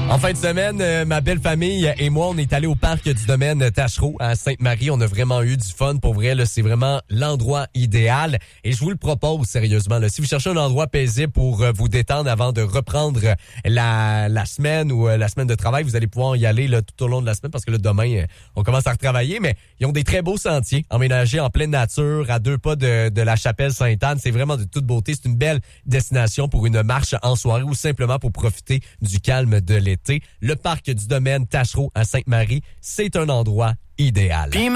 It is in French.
En fin de semaine, ma belle famille et moi, on est allés au parc du domaine Tachereau à Sainte-Marie. On a vraiment eu du fun. Pour vrai, là, c'est vraiment l'endroit idéal. Et je vous le propose sérieusement. Là, si vous cherchez un endroit paisible pour vous détendre avant de reprendre la semaine ou la semaine de travail, vous allez pouvoir y aller là, tout au long de la semaine parce que là, demain, on commence à retravailler. Mais ils ont des très beaux sentiers emménagés en pleine nature, à 2 pas de la chapelle Sainte-Anne. C'est vraiment de toute beauté. C'est une belle destination pour une marche en soirée ou simplement pour profiter du calme de l'été. Le parc du domaine Tachereau à Sainte-Marie, c'est un endroit idéal.